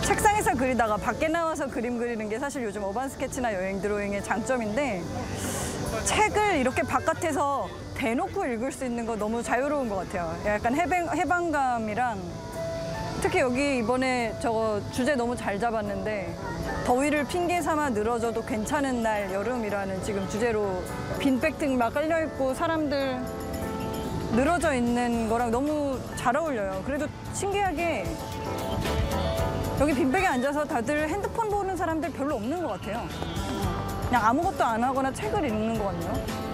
책상에서 그리다가 밖에 나와서 그림 그리는 게 사실 요즘 어반 스케치나 여행 드로잉의 장점인데 책을 이렇게 바깥에서 대놓고 읽을 수 있는 거 너무 자유로운 것 같아요. 약간 해방감이랑 특히 여기 이번에 저거 주제 너무 잘 잡았는데 더위를 핑계 삼아 늘어져도 괜찮은 날 여름이라는 지금 주제로 빈백등 막 깔려있고 사람들 늘어져 있는 거랑 너무 잘 어울려요. 그래도 신기하게 여기 빈백에 앉아서 다들 핸드폰 보는 사람들 별로 없는 것 같아요. 그냥 아무것도 안 하거나 책을 읽는 것 같네요.